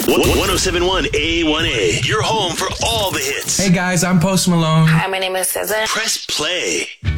1071 A1A, your home for all the hits. Hey guys, I'm Post Malone. Hi, my name is SZA. Press play.